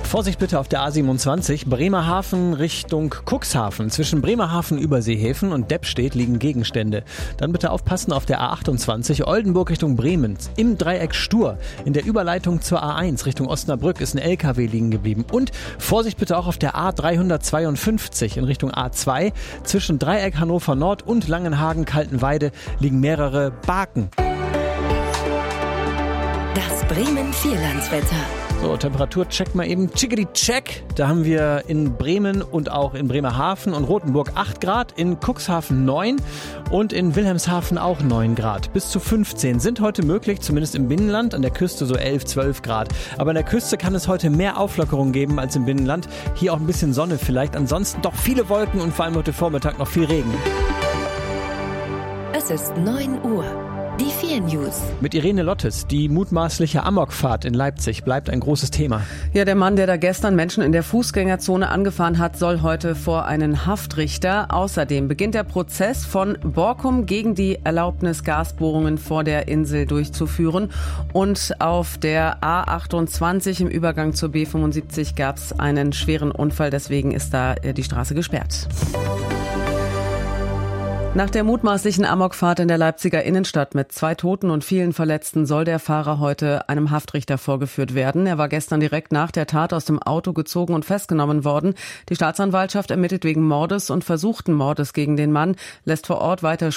Vorsicht bitte auf der A27, Bremerhaven Richtung Cuxhaven. Zwischen Bremerhaven Überseehäfen und Deppstedt liegen Gegenstände. Dann bitte aufpassen auf der A28, Oldenburg Richtung Bremen. Im Dreieck Stur, in der Überleitung zur A1 Richtung Osnabrück ist ein LKW liegen geblieben. Und Vorsicht bitte auch auf der A352 in Richtung A2. Zwischen Dreieck Hannover Nord und Langenhagen-Kaltenweide liegen mehrere Baken. Das Bremen-Vierlandswetter. So, Temperaturcheck mal eben. Chickity-check. Da haben wir in Bremen und auch in Bremerhaven und Rothenburg 8 Grad, in Cuxhaven 9 und in Wilhelmshaven auch 9 Grad. Bis zu 15 sind heute möglich, zumindest im Binnenland, an der Küste so 11, 12 Grad. Aber an der Küste kann es heute mehr Auflockerung geben als im Binnenland. Hier auch ein bisschen Sonne vielleicht. Ansonsten doch viele Wolken und vor allem heute Vormittag noch viel Regen. Es ist 9 Uhr. Die 4 News. Mit Irene Lottes. Die mutmaßliche Amokfahrt in Leipzig bleibt ein großes Thema. Ja, der Mann, der da gestern Menschen in der Fußgängerzone angefahren hat, soll heute vor einen Haftrichter. Außerdem beginnt der Prozess von Borkum gegen die Erlaubnis, Gasbohrungen vor der Insel durchzuführen. Und auf der A28 im Übergang zur B75 gab es einen schweren Unfall. Deswegen ist da die Straße gesperrt. Nach der mutmaßlichen Amokfahrt in der Leipziger Innenstadt mit 2 Toten und vielen Verletzten soll der Fahrer heute einem Haftrichter vorgeführt werden. Er war gestern direkt nach der Tat aus dem Auto gezogen und festgenommen worden. Die Staatsanwaltschaft ermittelt wegen Mordes und versuchten Mordes gegen den Mann, lässt vor Ort weiter